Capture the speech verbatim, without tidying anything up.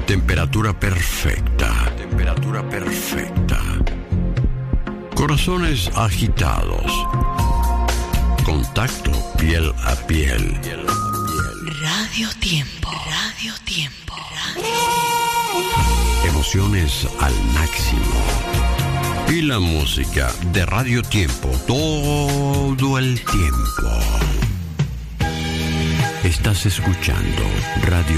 Temperatura perfecta. Temperatura perfecta. Corazones agitados. Contacto piel a piel. Radio Tiempo. Radio Tiempo. Radio. Emociones al máximo. Y la música de Radio Tiempo todo el tiempo. Estás escuchando Radio